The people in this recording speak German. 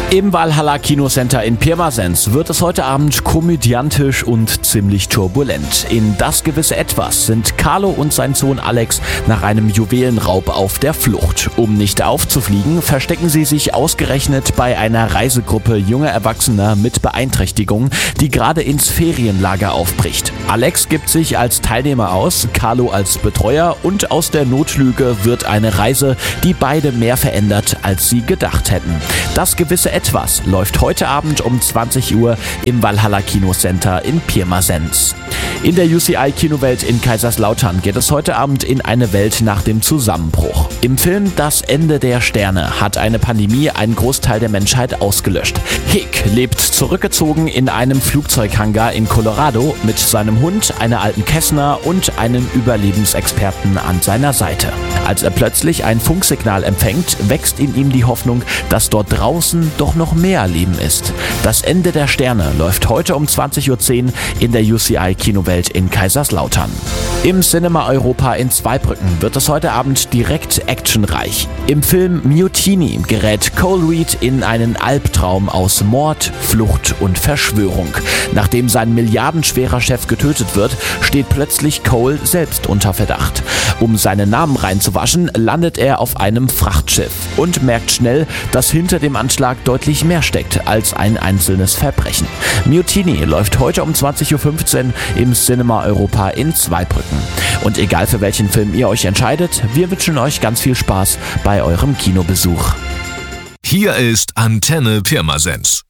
Im Valhalla Kinocenter in Pirmasens wird es heute Abend komödiantisch und ziemlich turbulent. In Das gewisse Etwas sind Carlo und sein Sohn Alex nach einem Juwelenraub auf der Flucht. Um nicht aufzufliegen, verstecken sie sich ausgerechnet bei einer Reisegruppe junger Erwachsener mit Beeinträchtigungen, die gerade ins Ferienlager aufbricht. Alex gibt sich als Teilnehmer aus, Carlo als Betreuer, und aus der Notlüge wird eine Reise, die beide mehr verändert, als sie gedacht hätten. Das gewisse Etwas läuft heute Abend um 20 Uhr im Valhalla Kinocenter in Pirmasens. In der UCI-Kinowelt in Kaiserslautern geht es heute Abend in eine Welt nach dem Zusammenbruch. Im Film Das Ende der Sterne hat eine Pandemie einen Großteil der Menschheit ausgelöscht. Hick lebt zurückgezogen in einem Flugzeughangar in Colorado mit seinem Hund, einer alten Kessner und einem Überlebensexperten an seiner Seite. Als er plötzlich ein Funksignal empfängt, wächst in ihm die Hoffnung, dass dort draußen doch noch mehr Leben ist. Das Ende der Sterne läuft heute um 20.10 Uhr in der UCI-Kinowelt in Kaiserslautern. Im Cinema Europa in Zweibrücken wird es heute Abend direkt actionreich. Im Film Mutiny gerät Cole Reed in einen Albtraum aus Mord, Flucht und Verschwörung. Nachdem sein milliardenschwerer Chef getötet wird, steht plötzlich Cole selbst unter Verdacht. Um seinen Namen reinzuwaschen, landet er auf einem Frachtschiff und merkt schnell, dass hinter dem Anschlag deutlich mehr steckt als ein einzelnes Verbrechen. Mutiny läuft heute um 20.15 Uhr im Cinema Europa in Zweibrücken. Und egal für welchen Film ihr euch entscheidet, wir wünschen euch ganz viel Spaß bei eurem Kinobesuch. Hier ist Antenne Pirmasens.